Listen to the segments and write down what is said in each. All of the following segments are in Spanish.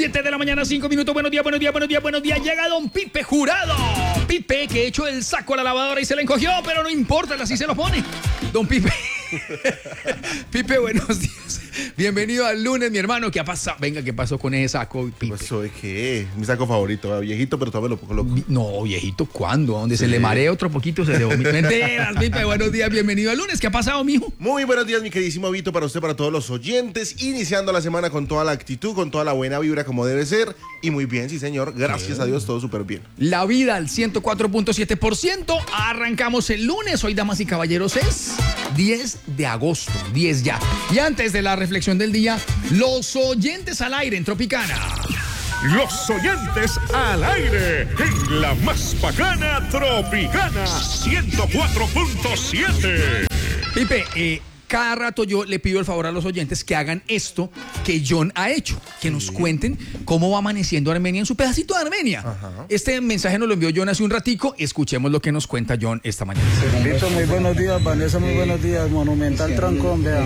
7 de la mañana, 5 minutos. Buenos días, buenos días, buenos días, buenos días. Llega don Pipe Jurado. Pipe, que echó el saco a la lavadora y se le encogió, pero no importa, así se lo pone. Don Pipe. Pipe, buenos días. Bienvenido al lunes, mi hermano. ¿Qué ha pasado? Venga, ¿qué pasó con ese saco, Pipe? ¿Qué pasó de qué? Mi saco favorito, viejito, pero todavía lo pongo loco. No, viejito, ¿cuándo? Donde se le marea otro poquito, se le vomita. Mentiras, Pipe, buenos días, bienvenido al lunes. ¿Qué ha pasado, mijo? Muy buenos días, mi queridísimo Vito, para usted, para todos los oyentes. Iniciando la semana con toda la actitud, con toda la buena vibra como debe ser. Y muy bien, sí, señor. Gracias a Dios, todo súper bien. La vida al 104.7%. Arrancamos el lunes. Hoy, damas y caballeros, es 10 de agosto. 10 ya. Y antes de la reflexión del día, los oyentes al aire en Tropicana. Los oyentes al aire en la más bacana Tropicana 104.7. Pipe, cada rato yo le pido el favor a los oyentes que hagan esto que John ha hecho, que nos cuenten cómo va amaneciendo Armenia en su pedacito de Armenia. Ajá. Este mensaje nos lo envió John hace un ratico. Escuchemos lo que nos cuenta John esta mañana. Vito, muy buenos días. Vanessa, muy buenos días. Monumental trancón, vean.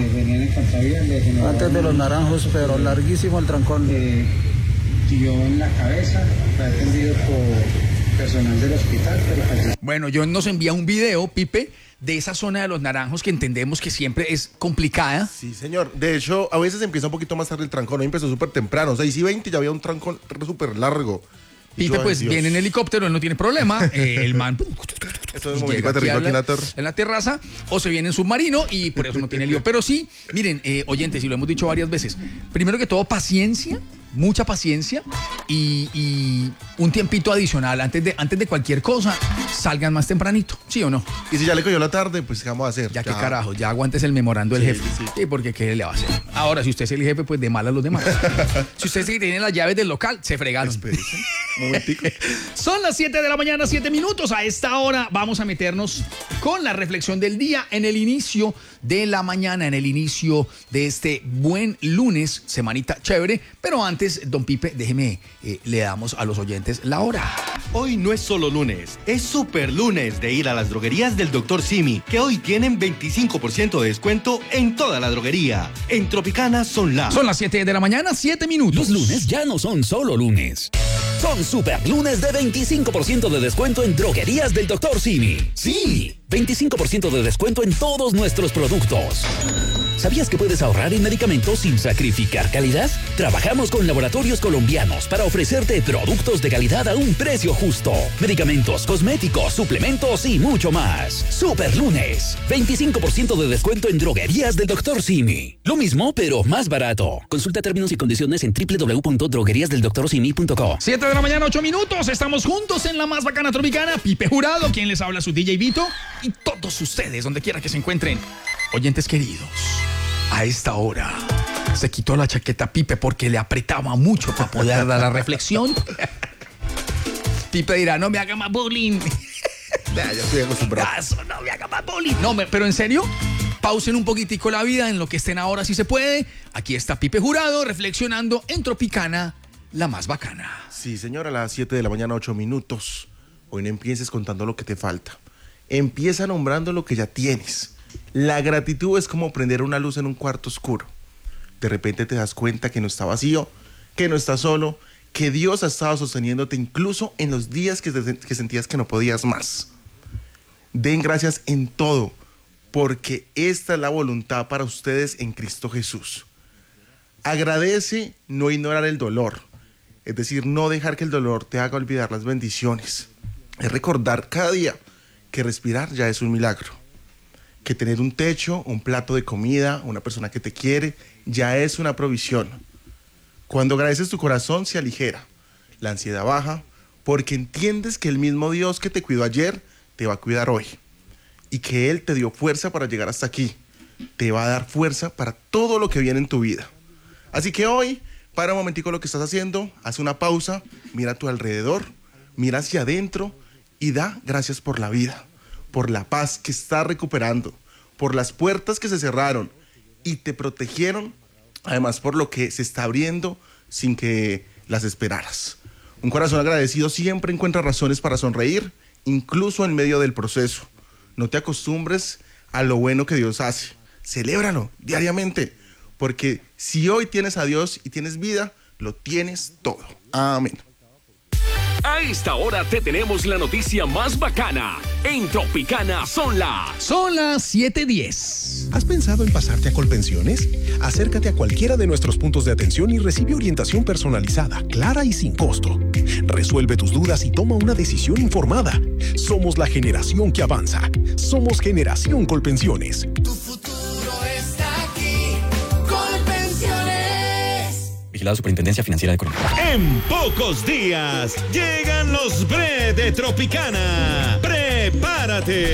Antes de los naranjos, pero larguísimo el trancón. Dio en la cabeza, fue atendido por personal del hospital. Bueno, John nos envía un video, Pipe, de esa zona de los naranjos que entendemos que siempre es complicada. Sí, señor. De hecho, a veces empieza un poquito más tarde el trancón. Hoy empezó súper temprano. 6:20 ya había un trancón súper largo. Pipe, pues viene en helicóptero, él no tiene problema. El man llega aquí en la terraza o se viene en submarino y por eso no tiene lío. Pero sí, miren, oyentes, y lo hemos dicho varias veces. Primero que todo, paciencia. Mucha paciencia y un tiempito adicional antes de cualquier cosa, salgan más tempranito, ¿sí o no? Y si ya le cogió la tarde, pues ¿qué vamos a hacer? Ya qué carajo, ya aguantes el memorando del jefe. Sí, porque ¿qué le va a hacer? Ahora, si usted es el jefe, pues de mal a los demás. Si usted sí tiene las llaves del local, se fregaron. Momentico. Son las 7 de la mañana, 7 minutos. A esta hora vamos a meternos con la reflexión del día en el inicio de la mañana, en el inicio de este buen lunes, semanita chévere. Pero antes, don Pipe, déjeme, le damos a los oyentes la hora. Hoy no es solo lunes, es super lunes de ir a las droguerías del Dr. Simi, que hoy tienen 25% de descuento en toda la droguería. En Tropicana son las 7 de la mañana, 7 minutos. Los lunes ya no son solo lunes. Son super lunes de 25% de descuento en droguerías del Dr. Simi. Sí, 25% de descuento en todos nuestros productos. ¿Sabías que puedes ahorrar en medicamentos sin sacrificar calidad? Trabajamos con laboratorios colombianos para ofrecerte productos de calidad a un precio justo. Medicamentos, cosméticos, suplementos y mucho más. Super lunes, 25% de descuento en droguerías del Dr. Simi. Lo mismo, pero más barato. Consulta términos y condiciones en www.drogueriasdeldoctorsimi.co. 7 de la mañana, 8 minutos. Estamos juntos en la más bacana Tropicana. Pipe Jurado, quien les habla, su DJ Vito. Y todos ustedes, donde quiera que se encuentren. Oyentes queridos, a esta hora se quitó la chaqueta Pipe porque le apretaba mucho para poder dar la reflexión. Pipe dirá, no me haga más bullying. Ya estoy acostumbrado. No me haga más bullying. No, pero en serio, pausen un poquitico la vida en lo que estén ahora si se puede. Aquí está Pipe Jurado reflexionando en Tropicana, la más bacana. Sí, señora, a las 7 de la mañana, 8 minutos. Hoy no empieces contando lo que te falta. Empieza nombrando lo que ya tienes. La gratitud es como prender una luz en un cuarto oscuro. De repente te das cuenta que no está vacío, que no estás solo, que Dios ha estado sosteniéndote incluso en los días que sentías que no podías más. Den gracias en todo, porque esta es la voluntad para ustedes en Cristo Jesús. Agradece no ignorar el dolor, es decir, no dejar que el dolor te haga olvidar las bendiciones. Es recordar cada día que respirar ya es un milagro. Que tener un techo, un plato de comida, una persona que te quiere, ya es una provisión. Cuando agradeces, tu corazón se aligera, la ansiedad baja, porque entiendes que el mismo Dios que te cuidó ayer, te va a cuidar hoy. Y que Él te dio fuerza para llegar hasta aquí. Te va a dar fuerza para todo lo que viene en tu vida. Así que hoy, para un momentico lo que estás haciendo, haz una pausa, mira a tu alrededor, mira hacia adentro y da gracias por la vida. Por la paz que estás recuperando, por las puertas que se cerraron y te protegieron, además por lo que se está abriendo sin que las esperaras. Un corazón agradecido siempre encuentra razones para sonreír, incluso en medio del proceso. No te acostumbres a lo bueno que Dios hace. Celébralo diariamente, porque si hoy tienes a Dios y tienes vida, Lo tienes todo. Amén. A esta hora te tenemos la noticia más bacana. En Tropicana son las 7:10. ¿Has pensado en pasarte a Colpensiones? Acércate a cualquiera de nuestros puntos de atención y recibe orientación personalizada, clara y sin costo. Resuelve tus dudas y toma una decisión informada. Somos la generación que avanza. Somos Generación Colpensiones. Tu futuro está aquí. Colpensiones. Vigilado Superintendencia Financiera de Colombia. En pocos días llegan los Bre de Tropicana. ¡Prepárate!